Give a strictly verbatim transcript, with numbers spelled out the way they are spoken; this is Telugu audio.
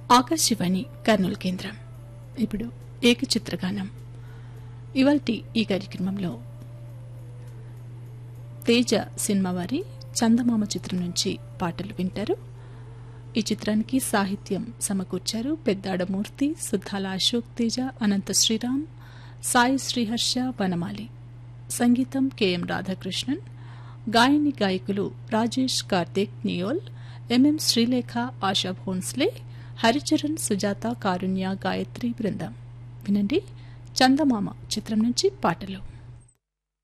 ఆకాశవాణి కర్నూలు కేంద్రం. ఇప్పుడు ఏకచిత్రగానం. ఇవాల్టి ఈ కార్యక్రమంలో తేజ సినిమా వారి చందమామ చిత్రం నుంచి పాటలు వింటారు. ఈ చిత్రానికి సాహిత్యం సమకూర్చారు పెద్దాడమూర్తి, సుద్దాల అశోక్ తేజ, అనంత శ్రీరామ్, సాయి శ్రీహర్ష, వనమాలి. సంగీతం కెఎం రాధాకృష్ణన్. గాయని గాయకులు రాజేష్ కార్తిక్ నియోల్, ఎంఎం శ్రీలేఖ, ఆశా భోన్స్లే, హరిచరణ్, సుజాత, కారుణ్య, గాయత్రి బృందం. వినండి చందమామ చిత్రం నుంచి పాటలు.